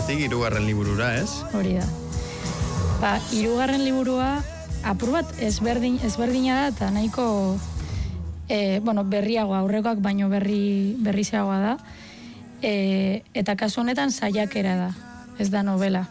libruetatik 3. liburura, ez? Hori da. 3. liburua apur bat ezberdina da, eta nahiko berriagoa, aurrekoak baino berrizagoa da. Eta kasu honetan saiakera da, ez da novela.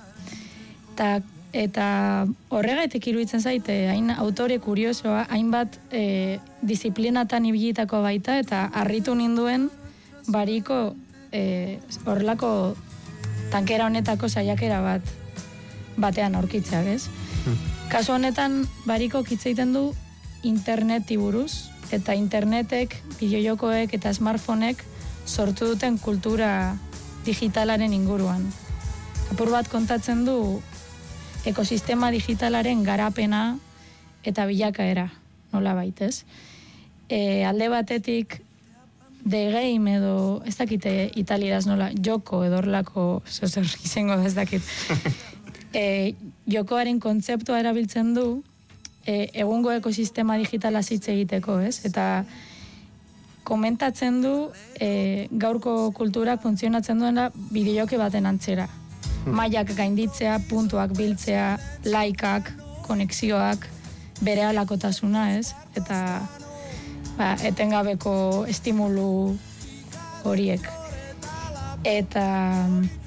Eta horregatik iruditzen zaite, hain autore kuriosoa, hainbat disiplinatan ibilitako baita, eta harritu ninduen bariko horrelako tankera honetako saiakera batean aurkitzeak, ez? Kasu honetan bariko kitzeiten du interneti buruz, eta internetek, bideojokoek eta smartphonek sortu duten kultura digitalaren inguruan. Apur bat kontatzen du ekosistema digitalaren garapena eta bilakaera, nola baitez. Alde batetik The Game edo, ez dakite italieraz nola, joko edo horlako zozer izango da ez dakit. Jokoaren kontzeptua erabiltzen du egungo ekosistema digitala hitz egiteko, ez? Eta komentatzen du gaurko kulturak funtzionatzen duena bideojoke baten antzera. Mailak gainditzea, puntuak biltzea, laikak, konexioak, bere alakotasuna, ez? Eta etengabeko estimulu horiek. Eta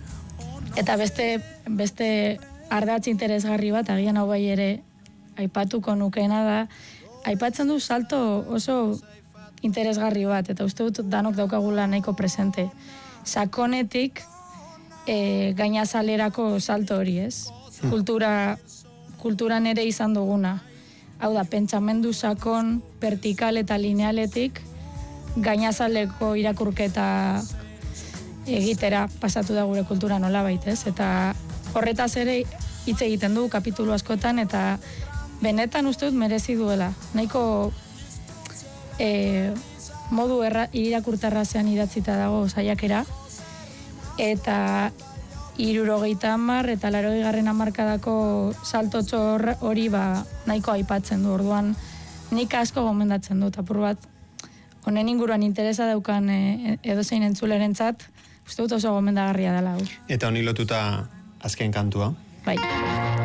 beste ardatz interesgarri bat, agian hau bai ere aipatuko nukeena da, aipatzen du salto oso interesgarri bat, eta uste dut danok daukagula nahiko presente. Sakonetik gainazalerako salto hori, ez? Kulturan ere izan duguna. Hau da, pentsamendu sakon, vertikal eta linealetik gainazaleko irakurketa egitera pasatu da gure kultura nola baitez. Eta horretaz ere hitz egiten du kapitulu askotan, eta benetan uste dut merezi duela. Nahiko modu irakurtarrazean idatzita dago saiakera, eta 70 eta 80 hamarkadako saltotxo hori nahiko aipatzen du. Orduan nik asko gomendatzen dut, apur bat honen inguruan interesa daukan edozein entzulerentzat, uste dut oso gomendagarria dela. Eta honi lotuta azken kantua? Bai.